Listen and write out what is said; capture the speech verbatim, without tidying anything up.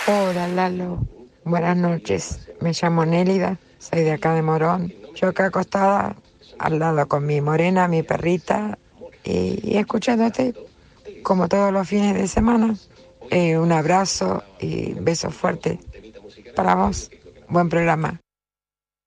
Hola Lalo, buenas noches. Me llamo Nélida, soy de acá de Morón. Yo acá acostada al lado con mi morena, mi perrita y, y escuchándote como todos los fines de semana. Eh, un abrazo y besos fuertes para vos. Buen programa.